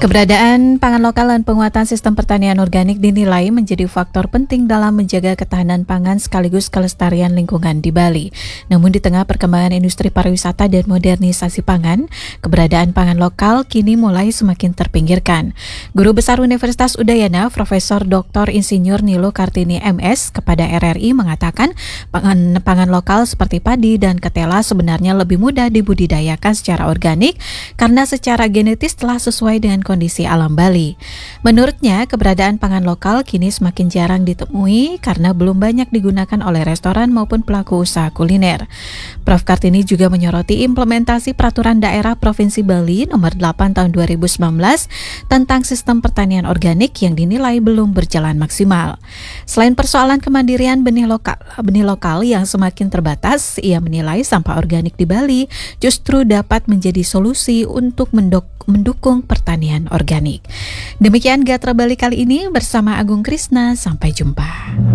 Keberadaan pangan lokal dan penguatan sistem pertanian organik dinilai menjadi faktor penting dalam menjaga ketahanan pangan sekaligus kelestarian lingkungan di Bali. Namun di tengah perkembangan industri pariwisata dan modernisasi pangan, keberadaan pangan lokal kini mulai semakin terpinggirkan. Guru Besar Universitas Udayana, Profesor Dr. Insinyur Nilo Kartini MS kepada RRI mengatakan pangan lokal seperti padi dan ketela sebenarnya lebih mudah dibudidayakan secara organik karena secara genetis telah sesuai dengan kondisi alam Bali. Menurutnya, keberadaan pangan lokal kini semakin jarang ditemui karena belum banyak digunakan oleh restoran maupun pelaku usaha kuliner. Prof. Kartini juga menyoroti implementasi Peraturan Daerah Provinsi Bali Nomor 8 Tahun 2019 tentang sistem pertanian organik yang dinilai belum berjalan maksimal. Selain persoalan kemandirian benih lokal yang semakin terbatas, ia menilai sampah organik di Bali justru dapat menjadi solusi untuk mendukung pertanian organik. Demikian Gatra Bali kali ini bersama Agung Krisna. Sampai jumpa.